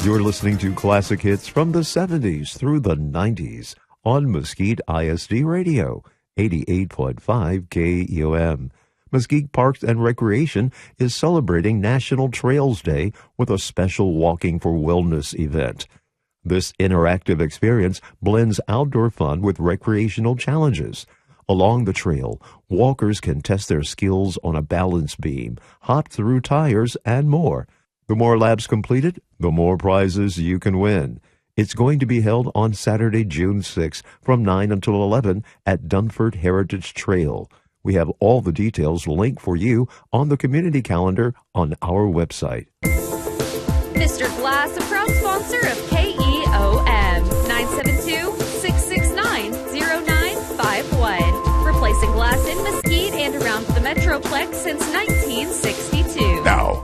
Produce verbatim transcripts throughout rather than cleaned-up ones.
You're listening to classic hits from the seventies through the nineties on Mesquite I S D Radio, eighty-eight point five K E O M. Mesquite Parks and Recreation is celebrating National Trails Day with a special Walking for Wellness event. This interactive experience blends outdoor fun with recreational challenges. Along the trail, walkers can test their skills on a balance beam, hop through tires, and more. The more laps completed, the more prizes you can win. It's going to be held on Saturday, June sixth from nine until eleven at Dunford Heritage Trail. We have all the details linked for you on the community calendar on our website. Mister Glass, a proud sponsor of K E O M, nine seven two, six six nine, zero nine five one. Replacing glass in Mesquite and around the Metroplex since nineteen sixty-two. Now,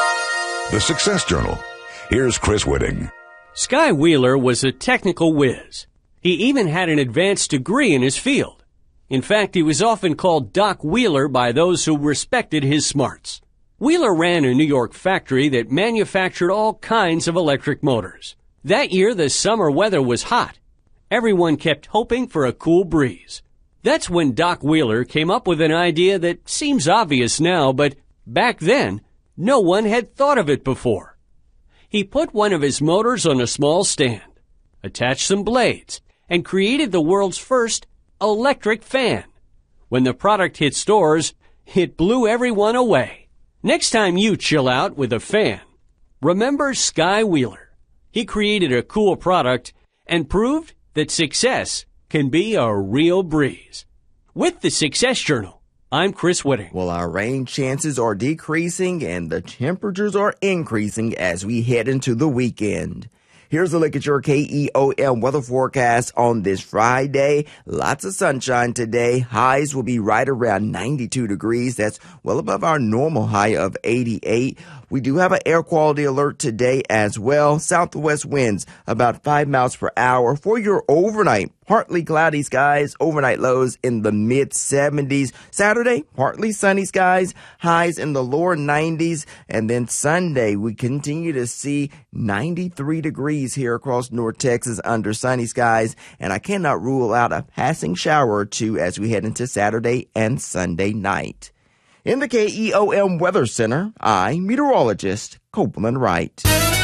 the Success Journal. Here's Chris Whitting. Sky Wheeler was a technical whiz. He even had an advanced degree in his field. In fact, he was often called Doc Wheeler by those who respected his smarts. Wheeler ran a New York factory that manufactured all kinds of electric motors. That year, the summer weather was hot. Everyone kept hoping for a cool breeze. That's when Doc Wheeler came up with an idea that seems obvious now, but back then, no one had thought of it before. He put one of his motors on a small stand, attached some blades, and created the world's first electric fan. When the product hit stores, it blew everyone away. Next time you chill out with a fan, remember Sky Wheeler. He created a cool product and proved that success can be a real breeze. With the Success Journal, I'm Chris Whitting. Well, our rain chances are decreasing and the temperatures are increasing as we head into the weekend. Here's a look at your K E O M weather forecast on this Friday. Lots of sunshine today. Highs will be right around ninety-two degrees. That's well above our normal high of eighty-eight. We do have an air quality alert today as well. Southwest winds about five miles per hour. For your overnight, partly cloudy skies, overnight lows in the mid seventies. Saturday, partly sunny skies, highs in the lower nineties. And then Sunday, we continue to see ninety-three degrees here across North Texas under sunny skies. And I cannot rule out a passing shower or two as we head into Saturday and Sunday night. In the K E O M Weather Center, I'm meteorologist Copeland Wright.